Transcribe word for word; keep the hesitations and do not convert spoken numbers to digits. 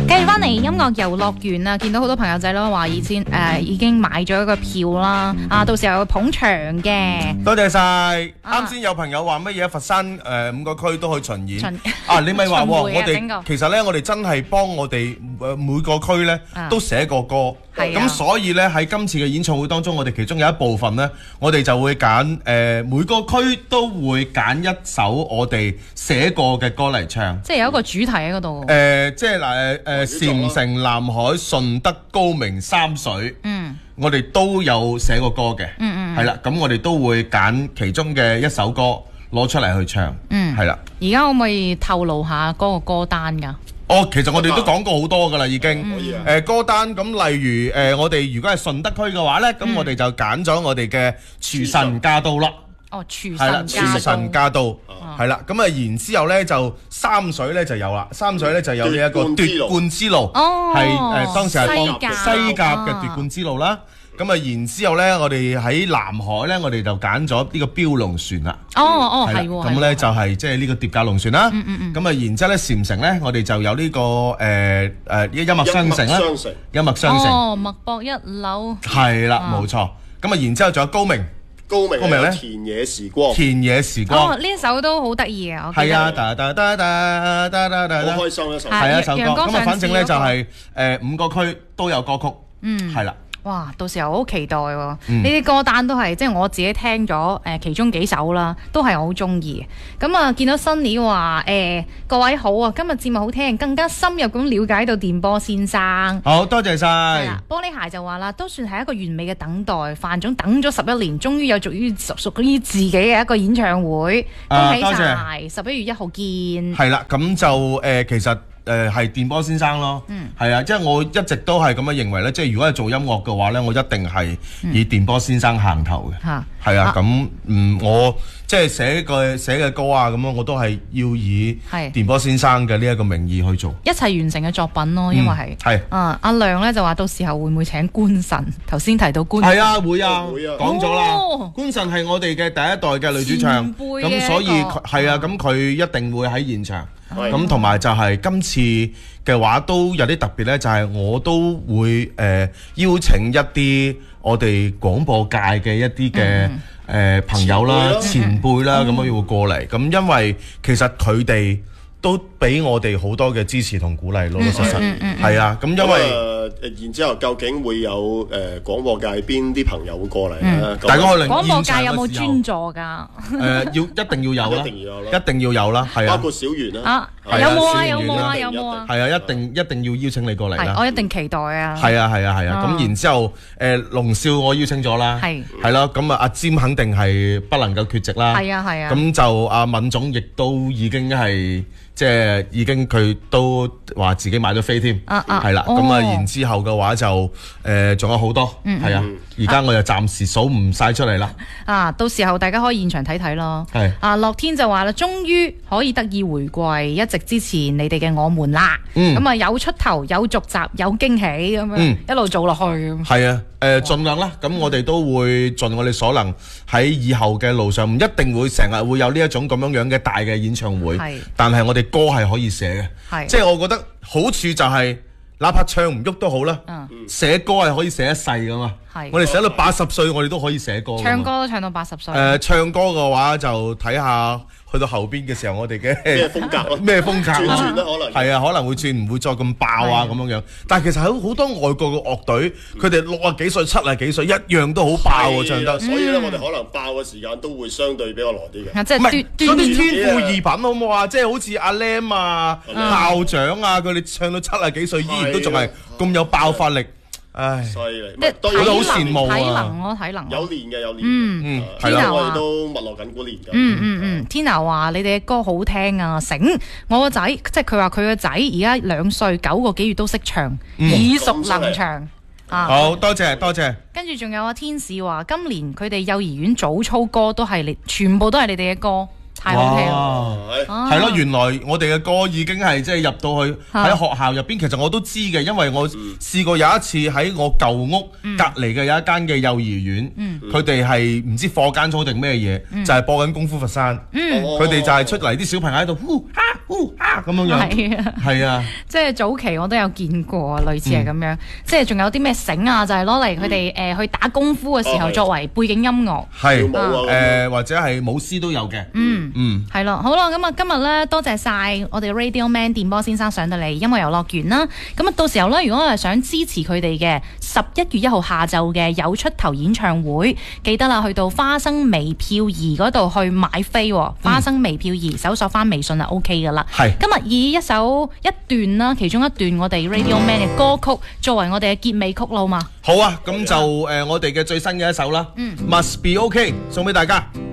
繼續翻嚟音樂遊樂園啊，見到好多朋友仔咯，話以前誒、呃、已經買咗一個票啦，啊，到時候有捧場嘅。 多謝晒。 啊啱先有朋友話乜嘢佛山誒、呃、五個區都去巡演。 巡啊，你咪話喎， 巡迴啊我哋整個其實咧，我哋真係幫我哋誒每個區咧啊都寫過歌。 係啊咁所以咧喺今次嘅演唱會當中，我哋其中有一部分咧，我哋就會揀誒、呃、每個區都會揀一首我哋寫過嘅歌嚟唱。 即係有一個主題喺嗰度。 誒、呃，即係嗱誒誒，禪城、南海、順德、高明、三水， 嗯， 我哋都有寫過歌嘅， 嗯嗯係啦，咁我哋都會揀其中嘅一首歌攞出嚟去唱， 嗯， 係啦。 而家可唔可以透露下嗰個歌單㗎？ 哦，其實我哋都講過好多噶啦，已經。 可以啊。 誒歌單咁，例如誒我哋如果係順德區嘅話咧，咁嗯我哋就揀咗我哋嘅廚神駕到啦。 哦，廚係啦， 神廚神駕駕到，係啦，咁啊然之後咧就三水咧就有啦，三水咧就有呢一個奪冠之路， 哦係誒當時係西甲西甲嘅啊奪冠之路啦。咁啊然之後咧，我哋喺南海咧，我哋就揀咗呢個標龍船啦。 哦哦， 係啦係喎。 咁咧就係即係呢個疊架龍船啦。 嗯嗯嗯咁啊然之後咧，禪城咧，我哋就有呢個誒誒音樂商城啦， 音樂商城音樂商城哦，脈搏一樓。 係啦， 啊冇錯。咁啊然之後仲有高明高明高明呢田野時光， 田野時光哦，。呢一首都好得意嘅，我記得係啊，噠噠噠噠噠噠噠好開心一首。 係係一首歌。 陽光咁啊，反正咧就上市係誒五個區都有歌曲， 嗯係啦。 哇！到時候好期待喎，呢嗯啲歌單都係即係我自己聽咗誒、呃、其中幾首啦，都係我好中意嘅。咁啊，見到 Sunny 話誒各位好啊，今日節目好聽，更加深入咁了解到電波先生。 好多謝係晒啦。，玻璃鞋就話啦，都算係一個完美嘅等待。范總等咗十一年，終於有屬於屬屬於自己嘅一個演唱會，恭喜啊多謝晒！十一月一號見。 係啦，咁就誒其實誒係電波先生咯， 嗯係啊，即係我一直都係咁樣認為咧，即係如果係做音樂嘅話咧，我一定係以電波先生行頭嘅。 嚇係啊啊， 咁嗯，我即係寫嘅寫嘅歌啊，咁樣我都係要以係電波先生嘅呢一個名義去做。 一齊完成嘅作品咯，因為係。 係啊！阿亮咧就話到時候會唔會請官神？頭先提到官神係啊，會啊， 會啊講咗啦哦。 官神係我哋嘅第一代嘅女主唱， 前輩嘅咁所以一個佢係啊，咁佢一定會喺現場。 係咁同埋就係今次嘅話都有啲特別呢，就係我都會誒、呃邀請一啲我哋廣播界嘅一啲嘅誒朋友啦、前輩啦，咁樣會過嚟。咁因為其實佢哋都俾我哋好多嘅支持同鼓勵，老老實實係啊。咁因為誒，然之後究竟會有誒廣播界邊啲朋友會過嚟咧？ 大家可能廣播界有冇現場嘅時候專座㗎？ 誒要一定要有啦， 一定要有啦一定要有啦，係啊， 包括小圓啦， 啊， 係啊有冇啊？ 小圓有冇啊？ 一定有冇啊？ 係啊，一定一定要邀請你過嚟係， 啦。 我一定期待啊！ 係啊係啊係啊， 啊咁然之後誒龍少我邀請咗啦， 係係咯，咁啊阿詹肯定係不能夠缺席啦。 係啊係啊， 咁就阿敏總亦都已經係即係已經佢都話自己買咗飛添， 啊啊係啦。 哦咁啊然之後嘅話就誒仲有好多，係啊。而家我又暫時數唔晒出嚟啦。 啊，到時候大家可以現場睇睇咯。 係啊，樂天就話啦，終於可以得以回歸，一直支持你哋嘅我們啦。 嗯咁啊有出頭，有續集，有驚喜咁樣， 嗯一路做落去咁。 係啊，誒盡量啦，咁我哋都會盡我哋所能喺以後嘅路上，唔一定會成日會有呢一種咁樣樣嘅大嘅演唱會係， 但係我哋歌係可以寫嘅， 係即係我覺得好處就係、哪怕唱唔喐都好啦， 嗯寫歌係可以寫一世噶嘛係， 我哋寫到八十歲，我哋都可以寫歌㗎嘛。 唱歌都唱到八十歲。 誒、唱歌嘅話就睇下去到後邊嘅時候，我哋嘅咩風格咯？ 咩風格轉咯轉啦，可能係啊，可能會轉，唔會再咁爆啊咁樣樣。但係其實喺好多外國嘅樂隊，佢哋六啊幾歲、七啊幾歲，一樣都好爆喎，唱得。 所以咧，我哋可能爆嘅時間都會相對比較耐啲嘅。 啊，即係唔係端端嗰啲天賦異稟好唔好啊？即係好似阿 Lam 啊、校長啊，佢哋唱到七啊幾歲，依然都仲係咁有爆發力。唉， 犀利， 即係當然我都好體能羨慕啊體能咯，體能。 有練嘅，有練嘅。 嗯嗯誒係啦我哋都密鑼緊鼓練㗎。 嗯嗯嗯，Tina 話你哋嘅歌好聽啊，醒！我個仔即係佢話佢個仔而家兩歲九個幾月都識唱，耳熟能詳啊！ 好多謝多謝。 跟住仲有啊，天使話今年佢哋幼兒園早操歌都係你，全部都係你哋嘅歌。 太好聽啦！ 係係咯，原來我哋嘅歌已經係即係入到去喺學校入邊，其實我都知嘅，因為我試過有一次喺我舊屋隔離嘅有一間嘅幼兒園，佢哋係唔知課間操定咩嘢，就係播緊功夫佛山，佢哋就係出嚟啲小朋友喺度呼哈呼哈咁樣樣， 係啊， 係啊， 即係早期我都有見過，類似係咁樣，即係仲有啲咩繩啊，就係攞嚟佢哋誒去打功夫嘅時候作為背景音樂， 係跳舞啊誒或者係舞獅都有嘅，嗯嗯， 係咯，好啦，咁啊今日咧多謝晒我哋 Radio Man 電波先生上到嚟音樂遊樂園啦，咁啊到時候咧如果我係想支持佢哋嘅十一月一號下晝嘅有出頭演唱會，記得啦去到花生微票兒嗰度去買飛，花生微票兒搜索翻微信就 O K 噶啦。 係今日以一首一段啦，其中一段我哋 Radio Man 嘅歌曲作為我哋嘅結尾曲啦，好嘛？ 好啊，咁就誒我哋嘅最新嘅一首啦，Must Be OK 送俾大家。